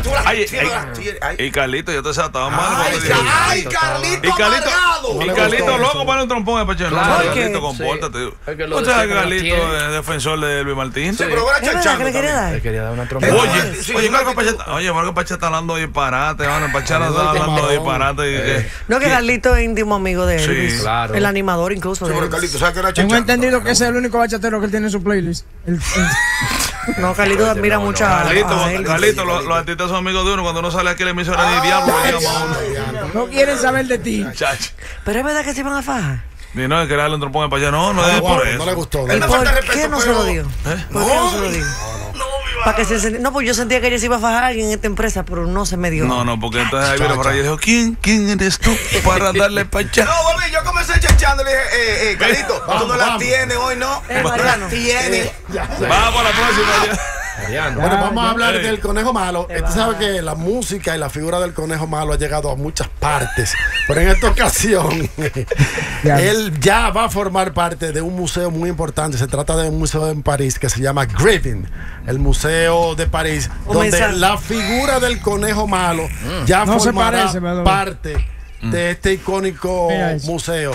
Y Carlito, yo te sé, estaba mal. Ay, Carlito. Y Carlito loco para un trompón de pecho. No, Carlito, compórtate. ¿Usted sabe que Carlito es defensor de Luis Martín? Sí, pero era chachando. Le quería dar una trompa. Oye, Marco Pache está hablando de disparate. Pachano está hablando de disparate. No, que Carlito es íntimo amigo de él. Sí, claro. El animador incluso. Carlito, ¿sabes que era Tengo chachando? entendido que ese es el único bachatero que él tiene en su playlist. No, Carlito admira mucho a él. Carlito, los artistas son amigos de uno. Cuando uno sale aquí a la emisora ni diablo, No quieren saber de ti. Pero es verdad que se iban a fajar. Ni no, es que darle un trompón de Pache. No es por eso. No le gustó. ¿Y por qué no se lo dio? ¿Por qué no se lo dio? Para que no, pues yo sentía que ella se iba a fajar a alguien en esta empresa, pero no se me dio. No, porque entonces ahí vino por ahí y dijo, ¿quién eres tú para darle pacha? No, mami, yo comencé chachando, le dije, Carlito, tú no la tienes hoy, ¿no? Mariano. La tienes. Vamos a la próxima. Bueno, vamos a hablar del conejo malo. Usted sabe que la música y la figura del conejo malo ha llegado a muchas partes, pero en esta ocasión él ya va a formar parte de un museo muy importante. Se trata de un museo en París que se llama Griffin, el museo de París, donde la figura del conejo malo ya formará parte de este icónico museo.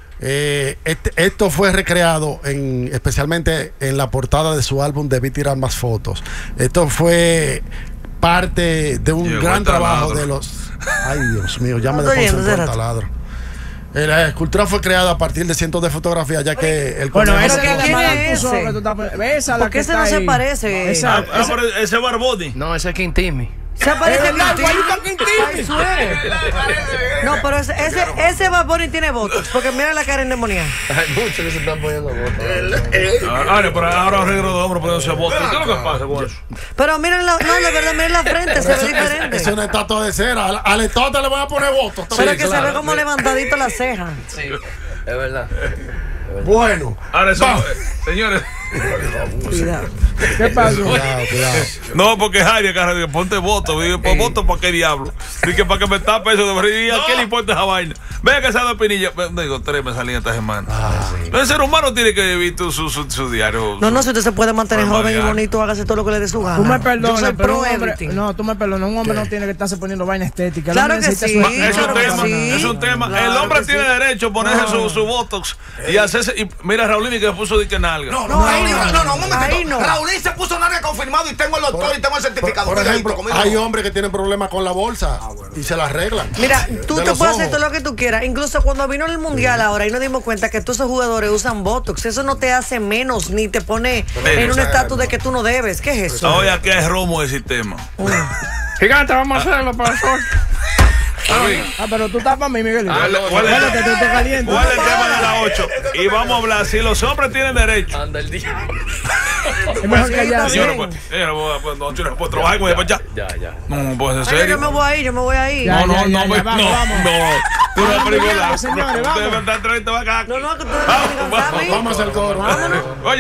Esto fue recreado especialmente en la portada de su álbum Debí tirar más fotos. Esto fue parte de un gran trabajo de los... Ay, Dios mío, ya me desconcentré el taladro. La escultura fue creada a partir de cientos de fotografías, ya que el bueno, ¿quién es es ese? Porque ese no se parece. Ese Barboni. No, ese es Quintimi. Se parece a Quintimi. No, pero ese Bad Bunny tiene votos. Porque mira la cara endemoniada. Hay muchos que se están poniendo votos. Pero ahora arreglo de hombro poniéndose votos. ¿Qué es lo que pasa con eso? Pero miren la verdad, miren la frente, se ve diferente. Es una estatua de cera. Al estatua le van a poner votos. Pero que se ve como levantadito la ceja. Sí, es verdad. Bueno, ahora eso, señores. Cuidado. ¿Qué pasó? Cuidado. No, porque Javier, cara, ponte voto. ¿Por voto para qué diablo? Dije, para que me tape eso. ¿Y a qué le importa esa vaina? Vea que esa dos pinillas. Digo, 3 me salían esta semana. El ser humano tiene que vivir su diario. No, si usted se puede mantener joven y bonito, hágase todo lo que le dé su gana. Tú me perdonas, yo soy pero pro everything. No, tú me perdonas. Un hombre no tiene que estarse poniendo vaina estética. Claro que sí. Es un tema. Claro el hombre que tiene derecho a ponerse su botox y hacerse. Y mira, Raulini que puso de que nalga. No, un momentito. Raulín se puso nalga confirmado y tengo el doctor y tengo el certificado. Por ejemplo, hay hombres que tienen problemas con la bolsa y se la arreglan. Mira, tú te puedes hacer todo lo que tú quieras. Incluso cuando vino el mundial ahora y nos dimos cuenta que todos esos jugadores usan botox. Eso no te hace menos ni te pone en un estatus de que tú no debes. ¿Qué es eso? Oye, aquí es romo el sistema. Gigante, vamos a hacerlo para nosotros. Pero tú estás para mí, Miguel. ¿Cuál es el tema de la 8? Y vamos a hablar si los hombres tienen derecho. Anda el día. Es mejor que ya. Señor, no puedo trabajar con ella. Ya. No, pues en serio. Yo me voy a ir. No. Tú no Vamos, señores, vamos. va a No, que ustedes Vamos a hacer coro. Oye,